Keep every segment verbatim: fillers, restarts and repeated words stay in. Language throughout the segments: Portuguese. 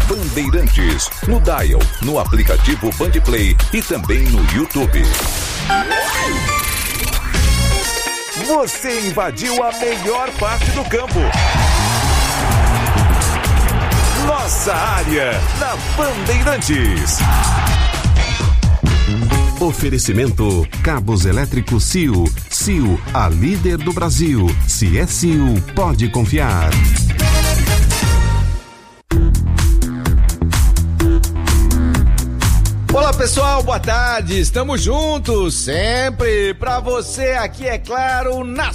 Bandeirantes, no Dial, no aplicativo Bandplay e também no YouTube. Você invadiu a melhor parte do campo. Nossa área, na Bandeirantes. Oferecimento Cabos Elétricos C I U. C I U, a líder do Brasil. Se é C I U, pode confiar. Olá pessoal, boa tarde, estamos juntos sempre pra você aqui, é claro, na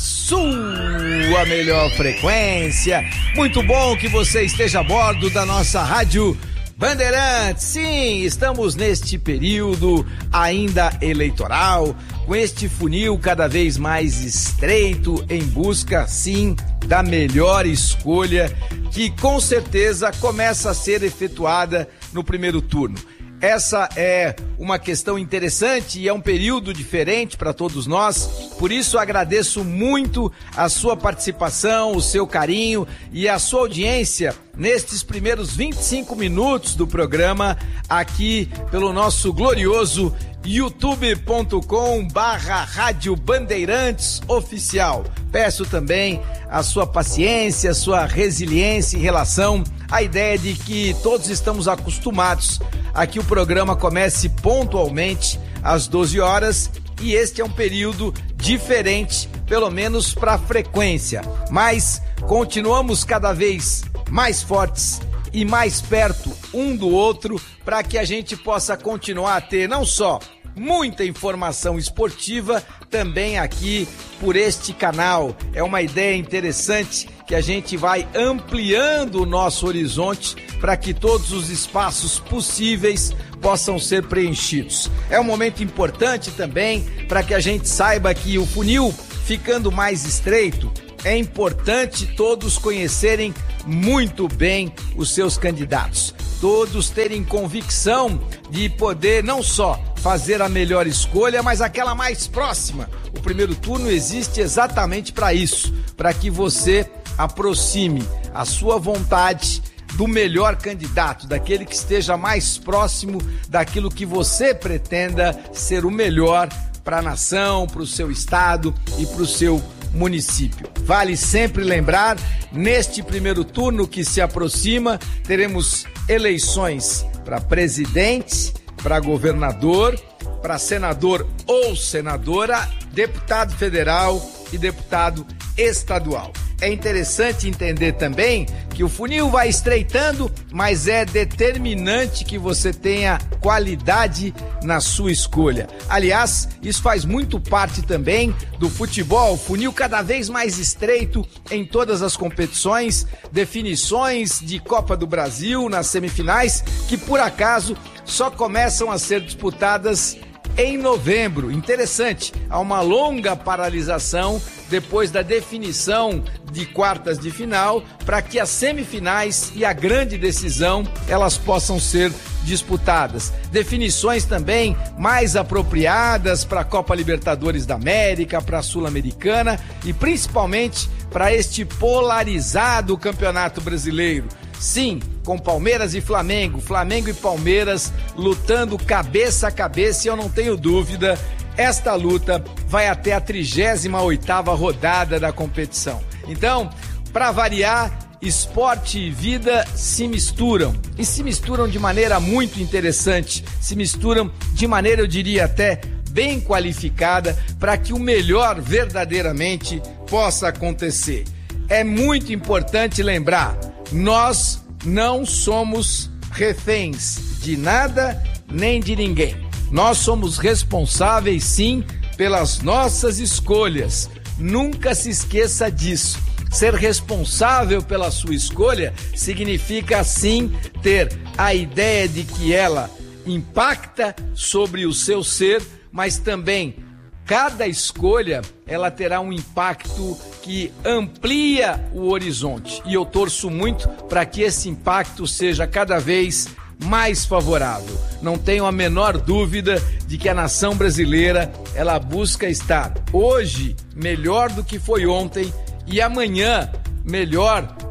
sua melhor frequência. Muito bom que você esteja a bordo da nossa rádio Bandeirantes. Sim, estamos neste período ainda eleitoral, com este funil cada vez mais estreito em busca, sim, da melhor escolha que com certeza começa a ser efetuada no primeiro turno. Essa é uma questão interessante e é um período diferente para todos nós, por isso agradeço muito a sua participação, o seu carinho e a sua audiência nestes primeiros vinte e cinco minutos do programa aqui pelo nosso glorioso youtube ponto com barra Rádio Bandeirantes Oficial. Peço também a sua paciência, a sua resiliência em relação à ideia de que todos estamos acostumados a que o programa comece pontualmente às doze horas e este é um período diferente, pelo menos para a frequência, mas continuamos cada vez mais fortes e mais perto um do outro para que a gente possa continuar a ter não só muita informação esportiva, também aqui por este canal. É uma ideia interessante que a gente vai ampliando o nosso horizonte para que todos os espaços possíveis possam ser preenchidos. É um momento importante também para que a gente saiba que o funil ficando mais estreito, é importante todos conhecerem muito bem os seus candidatos, todos terem convicção de poder não só fazer a melhor escolha, mas aquela mais próxima. O primeiro turno existe exatamente para isso, para que você aproxime a sua vontade do melhor candidato, daquele que esteja mais próximo daquilo que você pretenda ser o melhor para a nação, para o seu estado e para o seu município. Vale sempre lembrar, neste primeiro turno que se aproxima, teremos eleições para presidente, para governador, para senador ou senadora, deputado federal e deputado estadual. É interessante entender também que o funil vai estreitando, mas é determinante que você tenha qualidade na sua escolha. Aliás, isso faz muito parte também do futebol, funil cada vez mais estreito em todas as competições, definições de Copa do Brasil nas semifinais, que por acaso só começam a ser disputadas em novembro. Interessante, há uma longa paralisação depois da definição de quartas de final para que as semifinais e a grande decisão elas possam ser disputadas. Definições também mais apropriadas para a Copa Libertadores da América, para a Sul-Americana e principalmente para este polarizado Campeonato Brasileiro. Sim, com Palmeiras e Flamengo, Flamengo e Palmeiras lutando cabeça a cabeça e eu não tenho dúvida, esta luta vai até a trigésima oitava rodada da competição. Então, para variar, esporte e vida se misturam e se misturam de maneira muito interessante, se misturam de maneira, eu diria até, bem qualificada para que o melhor verdadeiramente possa acontecer. É muito importante lembrar, nós não somos reféns de nada nem de ninguém. Nós somos responsáveis, sim, pelas nossas escolhas. Nunca se esqueça disso. Ser responsável pela sua escolha significa, sim, ter a ideia de que ela impacta sobre o seu ser, mas também cada escolha ela terá um impacto que amplia o horizonte. E eu torço muito para que esse impacto seja cada vez mais favorável. Não tenho a menor dúvida de que a nação brasileira ela busca estar hoje melhor do que foi ontem e amanhã melhor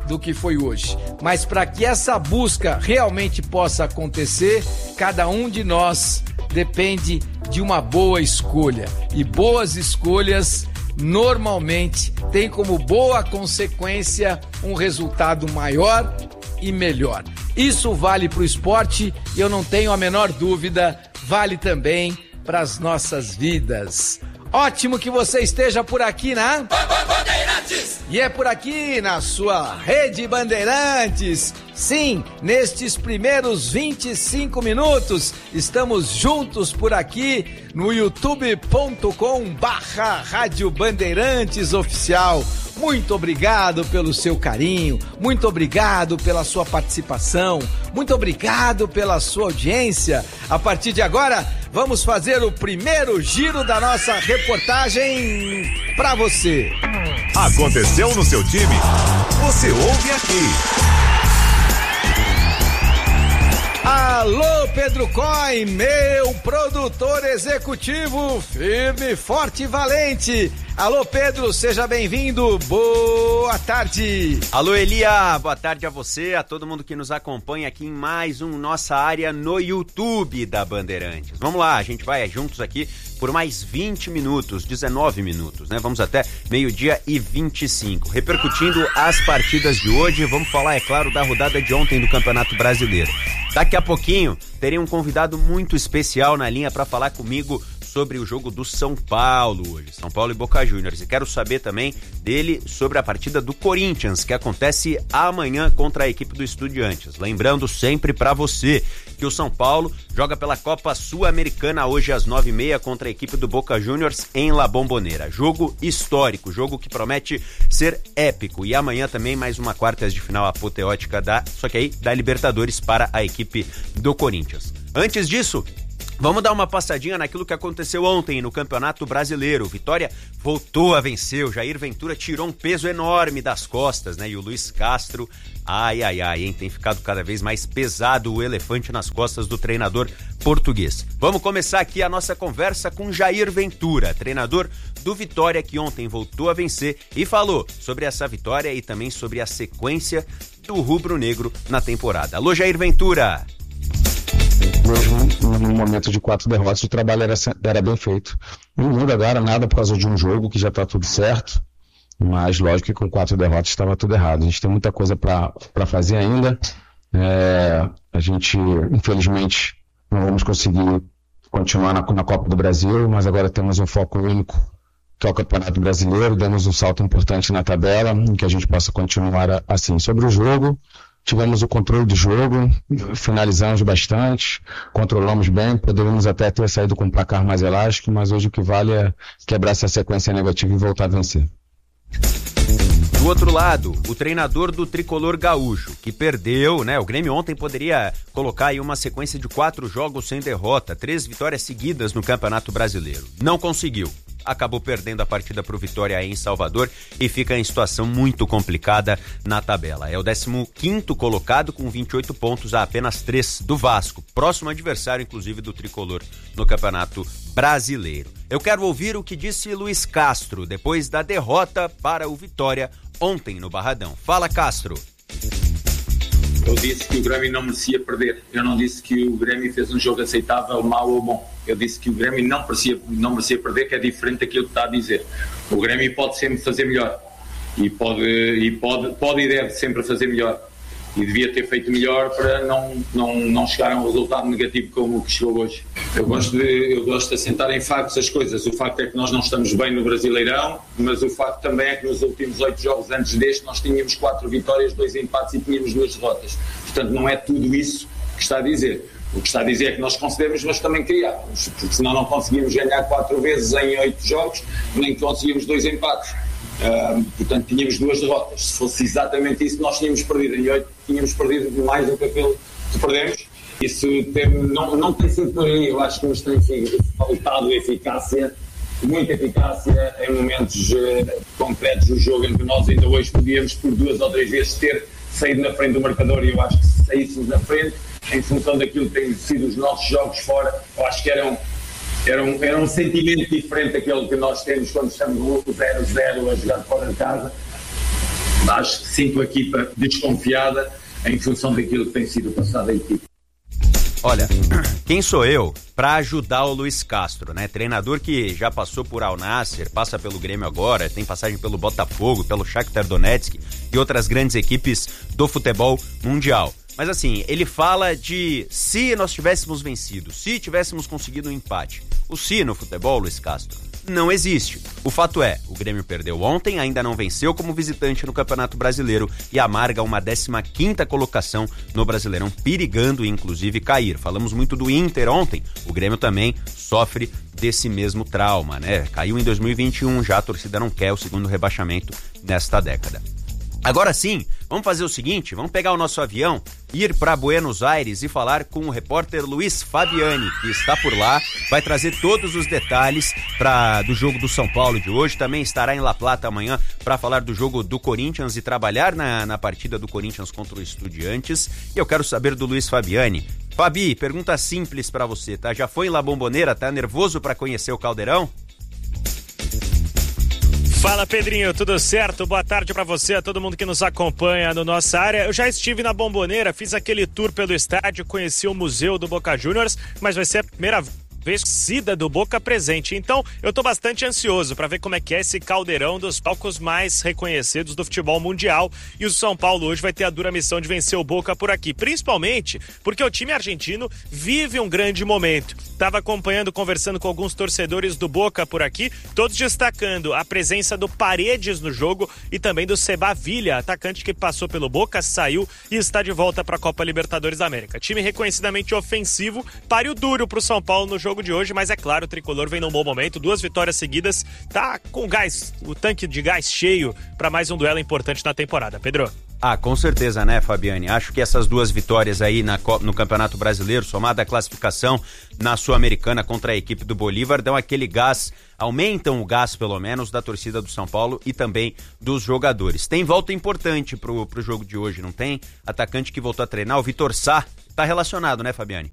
do que foi hoje. Mas para que essa busca realmente possa acontecer, cada um de nós depende de uma boa escolha. E boas escolhas normalmente têm como boa consequência um resultado maior e melhor. Isso vale para o esporte e eu não tenho a menor dúvida, vale também para as nossas vidas. Ótimo que você esteja por aqui, né? Bandeirantes! E é por aqui, na sua Rede Bandeirantes. Sim, nestes primeiros vinte e cinco minutos, estamos juntos por aqui no youtube ponto com barra Rádio Bandeirantes Oficial. Muito obrigado pelo seu carinho, muito obrigado pela sua participação, muito obrigado pela sua audiência. A partir de agora, vamos fazer o primeiro giro da nossa reportagem para você. Aconteceu no seu time? Você ouve aqui. Alô, Pedro Coy, meu produtor executivo, firme, forte e valente. Alô, Pedro, seja bem-vindo, boa tarde. Alô, Elia, boa tarde a você, a todo mundo que nos acompanha aqui em mais um Nossa Área no YouTube da Bandeirantes. Vamos lá, a gente vai juntos aqui por mais vinte minutos, dezenove minutos, né? Vamos até meio-dia e vinte e cinco, repercutindo as partidas de hoje. Vamos falar, é claro, da rodada de ontem do Campeonato Brasileiro. Daqui a pouquinho, terei um convidado muito especial na linha para falar comigo sobre o jogo do São Paulo hoje, São Paulo e Boca Juniors. E quero saber também dele sobre a partida do Corinthians, que acontece amanhã contra a equipe do Estudiantes. Lembrando sempre para você que o São Paulo joga pela Copa Sul-Americana hoje às nove e meia contra a equipe do Boca Juniors em La Bombonera. Jogo histórico, jogo que promete ser épico. E amanhã também mais uma quartas de final apoteótica, da, só que aí da Libertadores para a equipe do Corinthians. Antes disso, vamos dar uma passadinha naquilo que aconteceu ontem no Campeonato Brasileiro. Vitória voltou a vencer, o Jair Ventura tirou um peso enorme das costas, né? E o Luiz Castro, ai, ai, ai, hein? Tem ficado cada vez mais pesado o elefante nas costas do treinador português. Vamos começar aqui a nossa conversa com Jair Ventura, treinador do Vitória, que ontem voltou a vencer e falou sobre essa vitória e também sobre a sequência do rubro-negro na temporada. Alô, Jair Ventura! Mesmo no momento de quatro derrotas, o trabalho era, era bem feito. Não muda agora nada por causa de um jogo que já está tudo certo, mas lógico que com quatro derrotas estava tudo errado. A gente tem muita coisa para fazer ainda. É, a gente, infelizmente, não vamos conseguir continuar na, na Copa do Brasil, mas agora temos um foco único, que é o Campeonato Brasileiro. Demos um salto importante na tabela, em que a gente possa continuar assim. Sobre o jogo, tivemos o controle do jogo, finalizamos bastante, controlamos bem, poderíamos até ter saído com um placar mais elástico, mas hoje o que vale é quebrar essa sequência negativa e voltar a vencer. Do outro lado, o treinador do tricolor gaúcho, que perdeu, né? O Grêmio ontem poderia colocar aí uma sequência de quatro jogos sem derrota, três vitórias seguidas no Campeonato Brasileiro. Não conseguiu. Acabou perdendo a partida para o Vitória em Salvador e fica em situação muito complicada na tabela. É o décimo quinto colocado com vinte e oito pontos a apenas três do Vasco, próximo adversário inclusive do tricolor no Campeonato Brasileiro. Eu quero ouvir o que disse Luiz Castro depois da derrota para o Vitória ontem no Barradão. Fala, Castro. Eu disse que o Grêmio não merecia perder. Eu não disse que o Grêmio fez um jogo aceitável, mau ou bom. Eu disse que o Grêmio não merecia, não merecia perder, que é diferente daquilo que está a dizer. O Grêmio pode sempre fazer melhor. E pode, e pode, pode e deve sempre fazer melhor. E devia ter feito melhor para não, não, não chegar a um resultado negativo como o que chegou hoje. Eu gosto, de, eu gosto de assentar em factos as coisas. O facto é que nós não estamos bem no Brasileirão, mas o facto também é que nos últimos oito jogos antes deste nós tínhamos quatro vitórias, dois empates e tínhamos duas derrotas. Portanto, não é tudo isso que está a dizer. O que está a dizer é que nós concedemos, mas também criámos, porque senão não conseguimos ganhar quatro vezes em oito jogos, nem conseguimos dois empates. Uh, portanto, tínhamos duas derrotas. Se fosse exatamente isso, nós tínhamos perdido em oito, tínhamos perdido mais do que aquilo que perdemos. Isso tem, não, não tem sido por aí. Eu acho que nos tem faltado eficácia, muita eficácia em momentos uh, concretos do jogo, em que nós ainda hoje podíamos, por duas ou três vezes, ter saído na frente do marcador. E eu acho que se saíssemos na frente, em função daquilo que têm sido os nossos jogos fora, eu acho que eram. Era um, era um sentimento diferente daquele que nós temos quando estamos no zero a zero a jogar fora de casa. Acho que sinto a equipa desconfiada em função daquilo que tem sido passado a equipa. Olha, quem sou eu para ajudar o Luiz Castro, né? Treinador que já passou por Al Nassr, passa pelo Grêmio agora, tem passagem pelo Botafogo, pelo Shakhtar Donetsk e outras grandes equipes do futebol mundial. Mas assim, ele fala de se nós tivéssemos vencido, se tivéssemos conseguido um empate. O se no futebol, Luiz Castro, não existe. O fato é, o Grêmio perdeu ontem, ainda não venceu como visitante no Campeonato Brasileiro e amarga uma décima quinta colocação no Brasileirão, perigando inclusive cair. Falamos muito do Inter ontem, o Grêmio também sofre desse mesmo trauma, né? Caiu em dois mil e vinte e um, já a torcida não quer o segundo rebaixamento nesta década. Agora sim, vamos fazer o seguinte, vamos pegar o nosso avião, ir para Buenos Aires e falar com o repórter Luiz Fabiani, que está por lá, vai trazer todos os detalhes pra, do jogo do São Paulo de hoje, também estará em La Plata amanhã para falar do jogo do Corinthians e trabalhar na, na partida do Corinthians contra o Estudiantes. E eu quero saber do Luiz Fabiani. Fabi, pergunta simples para você, tá? Já foi em La Bombonera, tá nervoso para conhecer o Caldeirão? Fala, Pedrinho, tudo certo? Boa tarde pra você, a todo mundo que nos acompanha no nossa área. Eu já estive na Bombonera, fiz aquele tour pelo estádio, conheci o Museu do Boca Juniors, mas vai ser a primeira vez torcida do Boca presente. Então, eu tô bastante ansioso para ver como é que é esse caldeirão dos palcos mais reconhecidos do futebol mundial. E o São Paulo hoje vai ter a dura missão de vencer o Boca por aqui, principalmente porque o time argentino vive um grande momento. Tava acompanhando, conversando com alguns torcedores do Boca por aqui, todos destacando a presença do Paredes no jogo e também do Sebavilha, atacante que passou pelo Boca, saiu e está de volta para a Copa Libertadores da América. Time reconhecidamente ofensivo, páreo duro pro São Paulo no jogo de hoje, mas é claro, o tricolor vem num bom momento, duas vitórias seguidas, tá com gás, o tanque de gás cheio para mais um duelo importante na temporada. Pedro? Ah, com certeza, né, Fabiane? Acho que essas duas vitórias aí na, no Campeonato Brasileiro, somada à classificação na Sul-Americana contra a equipe do Bolívar, dão aquele gás, aumentam o gás, pelo menos, da torcida do São Paulo e também dos jogadores. Tem volta importante pro, pro jogo de hoje, não tem? Atacante que voltou a treinar, o Vitor Sá, tá relacionado, né, Fabiane?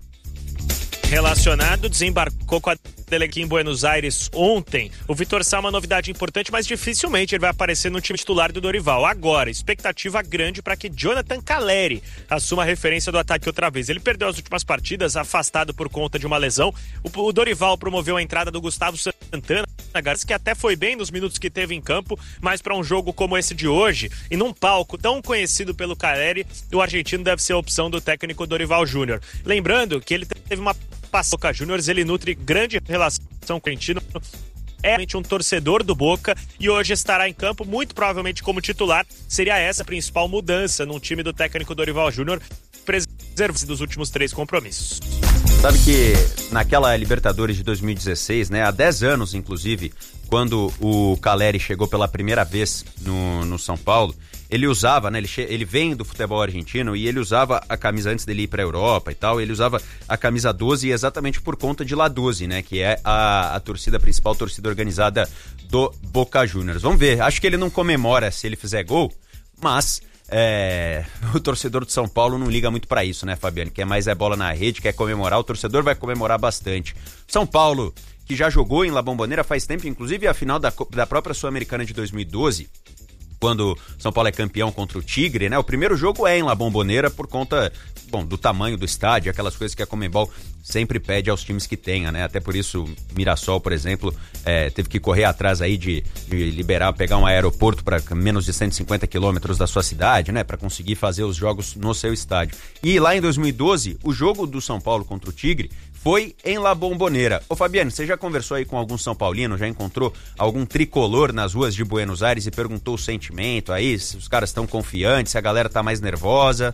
Relacionado, desembarcou com a dele aqui em Buenos Aires ontem. O Vitor Sá é uma novidade importante, mas dificilmente ele vai aparecer no time titular do Dorival. Agora, expectativa grande para que Jonathan Calleri assuma a referência do ataque outra vez. Ele perdeu as últimas partidas, afastado por conta de uma lesão. O, o Dorival promoveu a entrada do Gustavo Santana, que até foi bem nos minutos que teve em campo, mas para um jogo como esse de hoje, e num palco tão conhecido pelo Calleri, o argentino deve ser a opção do técnico Dorival Júnior. Lembrando que ele teve uma Boca Juniors, ele nutre grande relação com o argentino, é realmente um torcedor do Boca e hoje estará em campo, muito provavelmente como titular. Seria essa a principal mudança num time do técnico Dorival Júnior, preserva-se dos últimos três compromissos. Sabe que naquela Libertadores de dois mil e dezesseis, né, há dez anos inclusive, quando o Calleri chegou pela primeira vez no, no São Paulo, ele usava, né, ele, che... ele vem do futebol argentino e ele usava a camisa antes dele ir pra Europa e tal, ele usava a camisa doze exatamente por conta de La doze, né, que é a, a torcida principal, a torcida organizada do Boca Juniors. Vamos ver, acho que ele não comemora se ele fizer gol, mas é, o torcedor de São Paulo não liga muito pra isso, né, Fabiano? Quer mais é bola na rede, quer comemorar, o torcedor vai comemorar bastante. São Paulo, que já jogou em La Bombonera faz tempo, inclusive a final da, da própria Sul-Americana de dois mil e doze, quando São Paulo é campeão contra o Tigre, né? O primeiro jogo é em La Bombonera por conta, bom, do tamanho do estádio, aquelas coisas que a Conmebol sempre pede aos times que tenha, né? Até por isso, Mirassol, por exemplo, é, teve que correr atrás aí de, de liberar, pegar um aeroporto para menos de cento e cinquenta quilômetros da sua cidade, né? Para conseguir fazer os jogos no seu estádio. E lá em dois mil e doze, o jogo do São Paulo contra o Tigre foi em La Bombonera. Ô Fabiano, você já conversou aí com algum São Paulino, já encontrou algum tricolor nas ruas de Buenos Aires e perguntou o sentimento aí, se os caras estão confiantes, se a galera tá mais nervosa?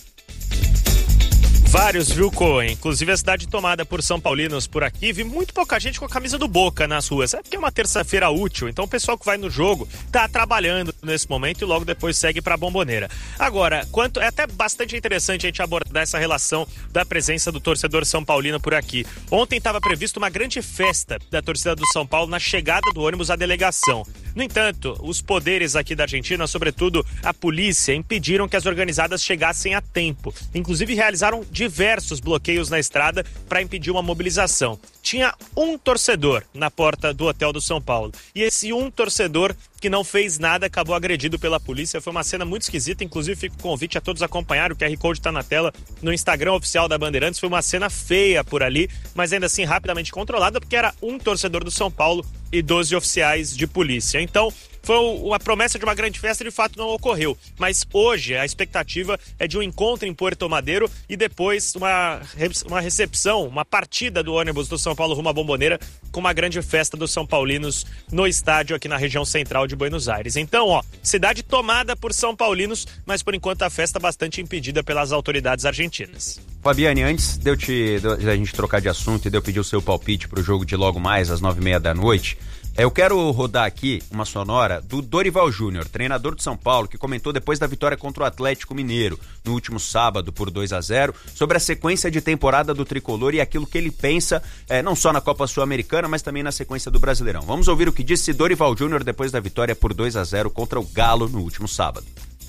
Vários, viu, Coen? Inclusive a cidade tomada por São Paulinos por aqui, vi muito pouca gente com a camisa do Boca nas ruas. É porque é uma terça-feira útil, então o pessoal que vai no jogo tá trabalhando nesse momento e logo depois segue pra Bombonera. Agora, quanto é até bastante interessante a gente abordar essa relação da presença do torcedor São Paulino por aqui. Ontem estava previsto uma grande festa da torcida do São Paulo na chegada do ônibus à delegação. No entanto, os poderes aqui da Argentina, sobretudo a polícia, impediram que as organizadas chegassem a tempo. Inclusive realizaram de diversos bloqueios na estrada para impedir uma mobilização. Tinha um torcedor na porta do hotel do São Paulo. E esse um torcedor que não fez nada acabou agredido pela polícia. Foi uma cena muito esquisita, inclusive fica o convite a todos acompanhar. O Q R Code está na tela no Instagram oficial da Bandeirantes. Foi uma cena feia por ali, mas ainda assim rapidamente controlada, porque era um torcedor do São Paulo e doze oficiais de polícia. Então, foi uma promessa de uma grande festa, de fato não ocorreu. Mas hoje a expectativa é de um encontro em Puerto Madeiro e depois uma, uma recepção, uma partida do ônibus do São Paulo rumo à Bomboneira, com uma grande festa dos São Paulinos no estádio aqui na região central de Buenos Aires. Então, ó, cidade tomada por São Paulinos, mas por enquanto a festa bastante impedida pelas autoridades argentinas. Fabiane, antes de, eu te, de a gente trocar de assunto e de eu pedir o seu palpite para o jogo de logo mais às nove e meia da noite, eu quero rodar aqui uma sonora do Dorival Júnior, treinador do São Paulo, que comentou depois da vitória contra o Atlético Mineiro, no último sábado por dois a zero, sobre a sequência de temporada do Tricolor e aquilo que ele pensa, é, não só na Copa Sul-Americana, mas também na sequência do Brasileirão. Vamos ouvir o que disse Dorival Júnior depois da vitória por dois a zero contra o Galo no último sábado.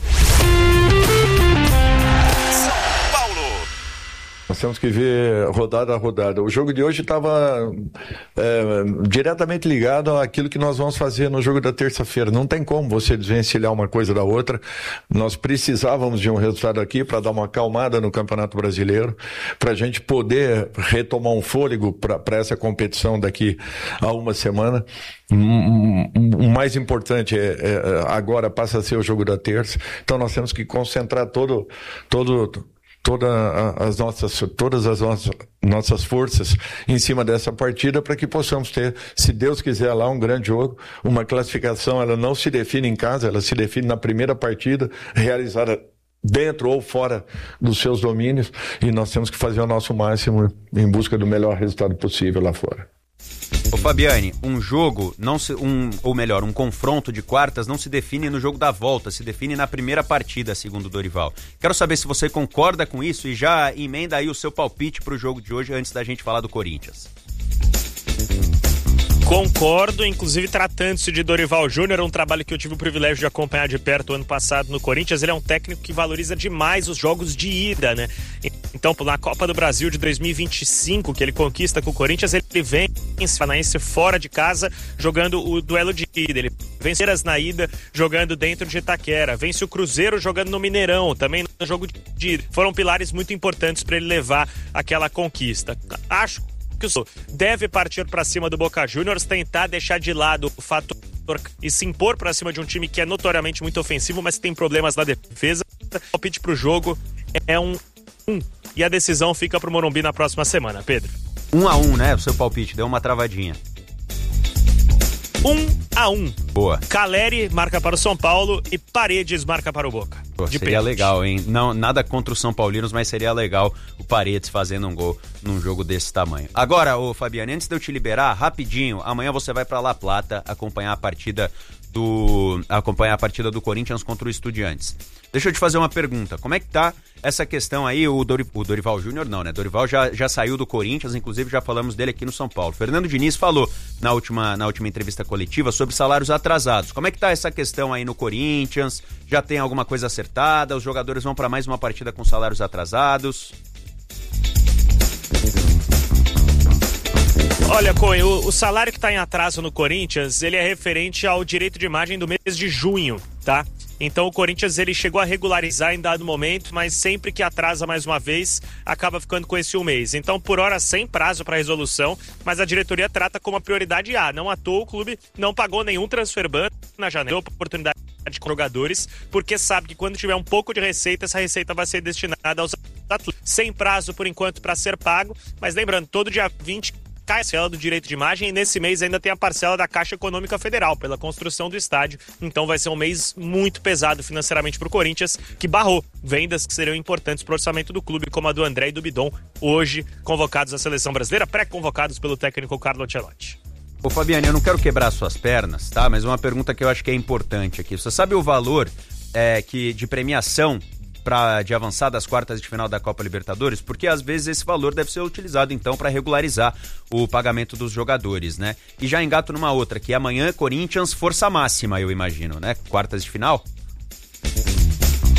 Nós temos que ver rodada a rodada. O jogo de hoje estava é, diretamente ligado àquilo que nós vamos fazer no jogo da terça-feira. Não tem como você desvencilhar uma coisa da outra. Nós precisávamos de um resultado aqui para dar uma acalmada no Campeonato Brasileiro, para a gente poder retomar um fôlego para essa competição daqui a uma semana. O mais importante é, é, agora passa a ser o jogo da terça. Então nós temos que concentrar todo... todo Toda as nossas, todas as nossas, nossas forças em cima dessa partida para que possamos ter, se Deus quiser, lá um grande jogo. Uma classificação, ela não se define em casa, ela se define na primeira partida, realizada dentro ou fora dos seus domínios, e nós temos que fazer o nosso máximo em busca do melhor resultado possível lá fora. Ô Fabiane, um jogo, não se, um, ou melhor, um confronto de quartas não se define no jogo da volta, se define na primeira partida, segundo o Dorival. Quero saber se você concorda com isso e já emenda aí o seu palpite pro jogo de hoje antes da gente falar do Corinthians. Concordo, inclusive tratando-se de Dorival Júnior, um trabalho que eu tive o privilégio de acompanhar de perto ano passado no Corinthians. Ele é um técnico que valoriza demais os jogos de ida, né? Então, na Copa do Brasil de dois mil e vinte e cinco, que ele conquista com o Corinthians, ele vence o Paranaense fora de casa, jogando o duelo de ida. Ele vence o Palmeiras na ida, jogando dentro de Itaquera. Vence o Cruzeiro jogando no Mineirão, também no jogo de ida. Foram pilares muito importantes para ele levar aquela conquista. Acho que o deve partir para cima do Boca Juniors, tentar deixar de lado o fator e se impor para cima de um time que é notoriamente muito ofensivo, mas tem problemas na defesa. O palpite pro jogo é um um e a decisão fica pro Morumbi na próxima semana, Pedro. Um a um, né? O seu palpite deu uma travadinha. Um a um. Boa. Caleri marca para o São Paulo e Paredes marca para o Boca. Pô, seria pênalti. Legal, hein? Não, nada contra os São Paulinos, mas seria legal o Paredes fazendo um gol num jogo desse tamanho. Agora, ô Fabiane, antes de eu te liberar, rapidinho, amanhã você vai para La Plata acompanhar a partida do acompanhar a partida do Corinthians contra o Estudiantes. Deixa eu te fazer uma pergunta. Como é que tá essa questão aí? O, Dori, o Dorival Júnior não, né? Dorival já, já saiu do Corinthians, inclusive já falamos dele aqui no São Paulo. Fernando Diniz falou na última, na última entrevista coletiva sobre salários atrasados. Como é que tá essa questão aí no Corinthians? Já tem alguma coisa acertada? Os jogadores vão para mais uma partida com salários atrasados? Olha, Coen, o, o salário que está em atraso no Corinthians, ele é referente ao direito de imagem do mês de junho, tá? Então o Corinthians ele chegou a regularizar em dado momento, mas sempre que atrasa mais uma vez, acaba ficando com esse um mês. Então, por hora, sem prazo para resolução, mas a diretoria trata como a prioridade A. Não à toa o clube não pagou nenhum transfer ban na janela, oportunidade com jogadores, porque sabe que quando tiver um pouco de receita, essa receita vai ser destinada aos atletas. Sem prazo, por enquanto, para ser pago, mas lembrando, todo dia vinte cai a parcela do direito de imagem e nesse mês ainda tem a parcela da Caixa Econômica Federal pela construção do estádio, então vai ser um mês muito pesado financeiramente para o Corinthians, que barrou vendas que seriam importantes para o orçamento do clube, como a do André e do Bidon, hoje convocados à seleção brasileira, pré-convocados pelo técnico Carlo Ancelotti. Ô Fabiane, eu não quero quebrar suas pernas, tá? Mas uma pergunta que eu acho que é importante aqui. Você sabe o valor é, que, de premiação Pra, de avançar das quartas de final da Copa Libertadores? Porque às vezes esse valor deve ser utilizado então para regularizar o pagamento dos jogadores, né? E já engato numa outra, que amanhã Corinthians força máxima, eu imagino, né? Quartas de final?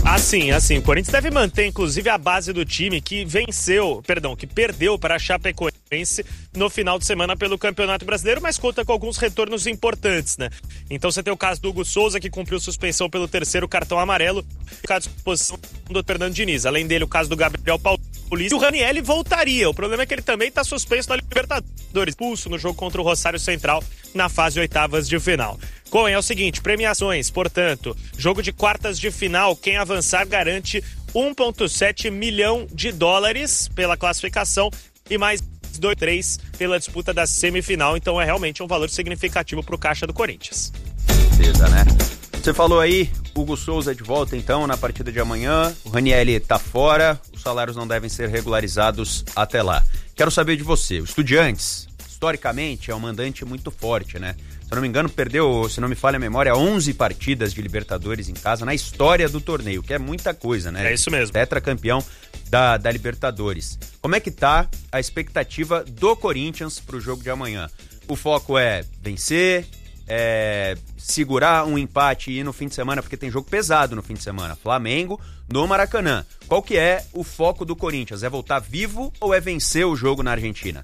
Assim, assim, o Corinthians deve manter, inclusive, a base do time que venceu, perdão, que perdeu para a Chapecoense no final de semana pelo Campeonato Brasileiro, mas conta com alguns retornos importantes, né? Então você tem o caso do Hugo Souza, que cumpriu suspensão pelo terceiro cartão amarelo, e o caso de disposição do Fernando Diniz. Além dele, o caso do Gabriel Paulista. E o Ranieri voltaria. O problema é que ele também está suspenso na Libertadores, expulso no jogo contra o Rosário Central na fase oitavas de final. Coen, é o seguinte, premiações, portanto, jogo de quartas de final, quem avançar garante um vírgula sete milhão de dólares pela classificação e mais dois, três pela disputa da semifinal, então é realmente um valor significativo para o caixa do Corinthians. Certeza, né? Você falou aí, Hugo Souza de volta então na partida de amanhã, o Ranieri tá fora, os salários não devem ser regularizados até lá. Quero saber de você, o Estudiantes, historicamente, é um mandante muito forte, né? Se eu não me engano, perdeu, se não me falha a memória, onze partidas de Libertadores em casa na história do torneio, que é muita coisa, né? É isso mesmo. Tetracampeão da, da Libertadores. Como é que tá a expectativa do Corinthians pro jogo de amanhã? O foco é vencer, é segurar um empate e ir no fim de semana, porque tem jogo pesado no fim de semana. Flamengo no Maracanã. Qual que é o foco do Corinthians? É voltar vivo ou é vencer o jogo na Argentina?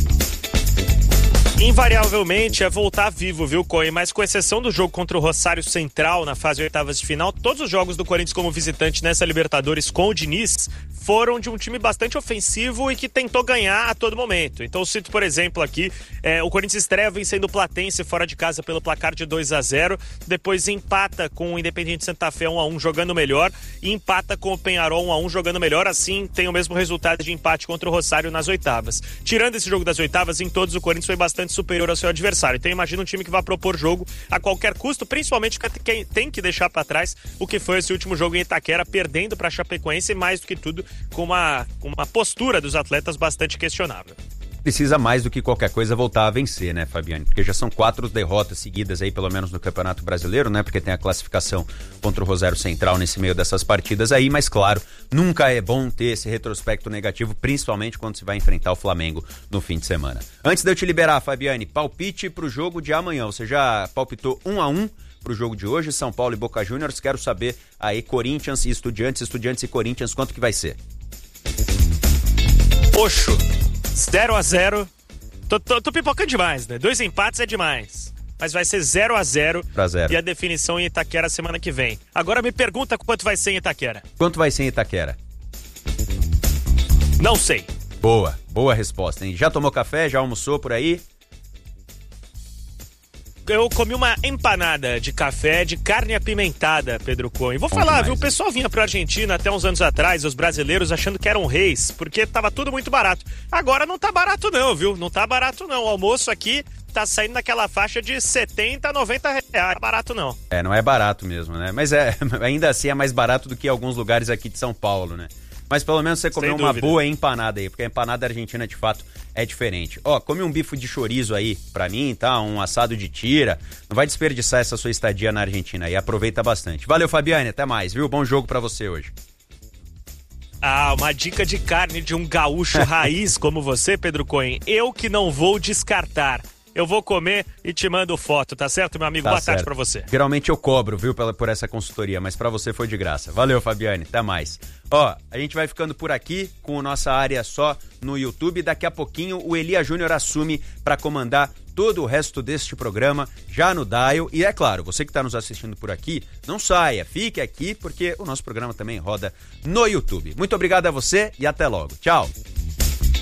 Invariavelmente é voltar vivo, viu, Coen? Mas com exceção do jogo contra o Rosário Central na fase oitavas de final, todos os jogos do Corinthians como visitante nessa Libertadores com o Diniz foram de um time bastante ofensivo e que tentou ganhar a todo momento. Então eu cito, por exemplo, aqui, é, o Corinthians estreia vencendo o Platense fora de casa pelo placar de dois a zero, depois empata com o Independiente Santa Fé um a um jogando melhor e empata com o Peñarol um a um jogando melhor, assim tem o mesmo resultado de empate contra o Rosário nas oitavas. Tirando esse jogo das oitavas, em todos o Corinthians foi bastante superior ao seu adversário. Então imagina um time que vai propor jogo a qualquer custo, principalmente quem tem que deixar para trás o que foi esse último jogo em Itaquera, perdendo para a Chapecoense e mais do que tudo com uma, uma postura dos atletas bastante questionável. Precisa mais do que qualquer coisa voltar a vencer, né, Fabiane? Porque já são quatro derrotas seguidas aí, pelo menos no Campeonato Brasileiro, né? Porque tem a classificação contra o Rosário Central nesse meio dessas partidas aí, mas claro, nunca é bom ter esse retrospecto negativo, principalmente quando se vai enfrentar o Flamengo no fim de semana. Antes de eu te liberar, Fabiane, palpite pro jogo de amanhã. Você já palpitou um a um pro jogo de hoje, São Paulo e Boca Juniors. Quero saber aí, Corinthians e Estudiantes, Estudiantes e Corinthians, quanto que vai ser? Oxo, zero a zero. Tô, tô, tô pipocando demais, né? Dois empates é demais. Mas vai ser zero a zero e a definição em Itaquera semana que vem. Agora me pergunta quanto vai ser em Itaquera. Quanto vai ser em Itaquera? Não sei. Boa, boa resposta, hein? Já tomou café? Já almoçou por aí? Eu comi uma empanada de café de carne apimentada, Pedro Coen. Vou Bom falar, demais, viu? O pessoal vinha pra Argentina até uns anos atrás, os brasileiros, achando que eram reis, porque tava tudo muito barato. Agora não tá barato não, viu? Não tá barato não. O almoço aqui tá saindo naquela faixa de setenta a noventa reais. Não é barato não. É, não é barato mesmo, né? Mas é, ainda assim é mais barato do que alguns lugares aqui de São Paulo, né? Mas pelo menos você comeu uma boa empanada aí, porque a empanada argentina de fato é diferente. Ó, come um bife de chorizo aí pra mim, tá? Um assado de tira. Não vai desperdiçar essa sua estadia na Argentina aí, aproveita bastante. Valeu, Fabiane, até mais, viu? Bom jogo pra você hoje. Ah, uma dica de carne de um gaúcho raiz como você, Pedro Coen. Eu que não vou descartar. Eu vou comer e te mando foto, tá certo, meu amigo? Tá Boa certo. tarde pra você. Geralmente eu cobro, viu, pela, por essa consultoria, mas pra você foi de graça. Valeu, Fabiane, até mais. Ó, a gente vai ficando por aqui com a nossa área só no YouTube. Daqui a pouquinho o Elia Júnior assume pra comandar todo o resto deste programa já no Dial. E é claro, você que tá nos assistindo por aqui, não saia, fique aqui, porque o nosso programa também roda no YouTube. Muito obrigado a você e até logo. Tchau.